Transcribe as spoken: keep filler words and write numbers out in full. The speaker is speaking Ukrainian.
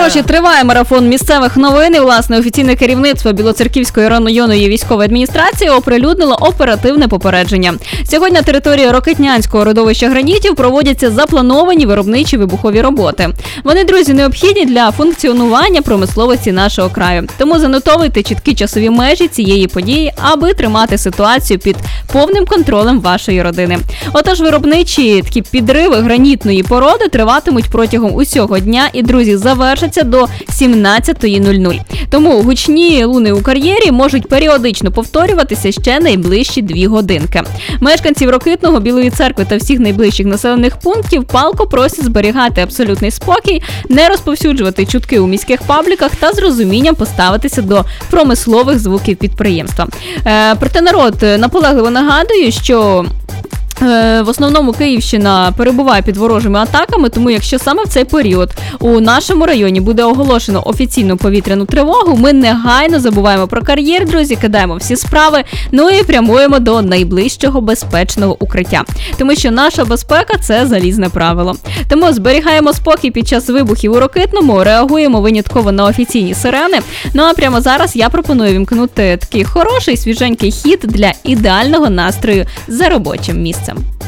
хороші, триває марафон місцевих новин. І, власне, офіційне керівництво Білоцерківської районної військової адміністрації оприлюднило оперативне попередження. Сьогодні на території Рокитнянського родовища гранітів проводяться заплановані виробничі вибухові роботи. Вони, друзі, необхідні для функціонування промисловості нашого краю. Тому занотовуйте чіткі часові межі цієї події, аби тримати ситуацію під повним контролем вашої родини. Отож, виробничі такі підриви гранітної породи триватимуть протягом усього дня і, друзі, завершаться до сімнадцятої нуль нуль. Тому гучні луни у кар'єрі можуть періодично повторюватися ще найближчі дві годинки. Мешканців Рокитного, Білої Церкви та всіх найближчих населених пунктів палко просять зберігати абсолютний спокій, не розповсюджувати чутки у міських пабліках та з розумінням поставитися до промислових звуків підприємства. Е, проте народ наполегливо нагадує, що в основному Київщина перебуває під ворожими атаками, тому якщо саме в цей період у нашому районі буде оголошено офіційну повітряну тривогу, ми негайно забуваємо про кар'єр, друзі, кидаємо всі справи, ну і прямуємо до найближчого безпечного укриття. Тому що наша безпека – це залізне правило. Тому зберігаємо спокій під час вибухів у Рокитному, реагуємо винятково на офіційні сирени. Ну а прямо зараз я пропоную вімкнути такий хороший, свіженький хіт для ідеального настрою за робочим місцем.